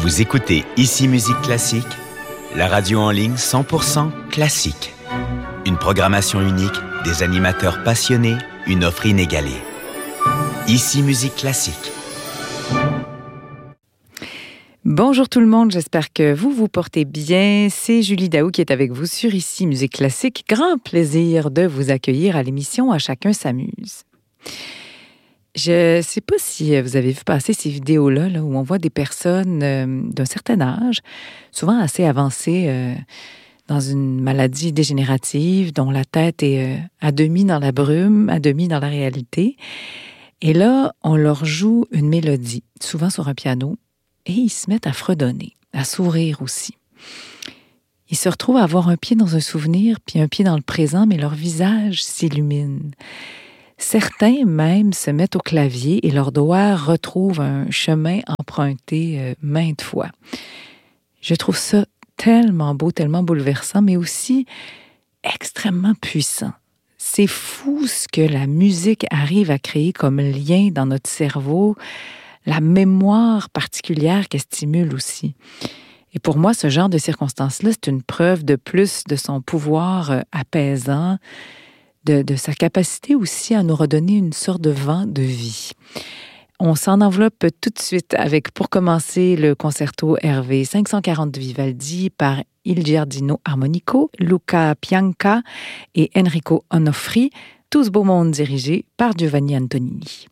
Vous écoutez Ici Musique Classique, la radio en ligne 100% classique. Une programmation unique, des animateurs passionnés, une offre inégalée. Ici Musique Classique. Bonjour tout le monde, j'espère que vous vous portez bien. C'est Julie Daou qui est avec vous sur Ici Musique Classique. Grand plaisir de vous accueillir à l'émission À chacun s'amuse. Je ne sais pas si vous avez vu passer ces vidéos-là là, où on voit des personnes d'un certain âge, souvent assez avancées, dans une maladie dégénérative, dont la tête est à demi dans la brume, à demi dans la réalité. Et là, on leur joue une mélodie, souvent sur un piano, et ils se mettent à fredonner, à sourire aussi. Ils se retrouvent à avoir un pied dans un souvenir, puis un pied dans le présent, mais leur visage s'illumine. Certains même se mettent au clavier et leurs doigts retrouvent un chemin emprunté maintes fois. Je trouve ça tellement beau, tellement bouleversant, mais aussi extrêmement puissant. C'est fou ce que la musique arrive à créer comme lien dans notre cerveau, la mémoire particulière qu'elle stimule aussi. Et pour moi, ce genre de circonstances-là, c'est une preuve de plus de son pouvoir apaisant, de sa capacité aussi à nous redonner une sorte de vent de vie. On s'en enveloppe tout de suite avec, pour commencer, le concerto RV 540 de Vivaldi par Il Giardino Armonico, Luca Pianca et Enrico Onofri, tout ce beau monde dirigé par Giovanni Antonini.